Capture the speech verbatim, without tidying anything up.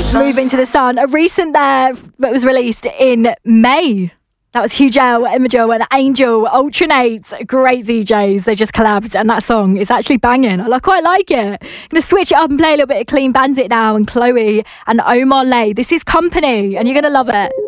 Moving to the Sun, a recent there that was released in May. That was Hugel, Imagel and Angel, Ultranates, great D Js. They just collabed and that song is actually banging. I quite like it. I'm going to switch it up and play a little bit of Clean Bandit now and Chloe and Omar Lay. This is Company and you're going to love it.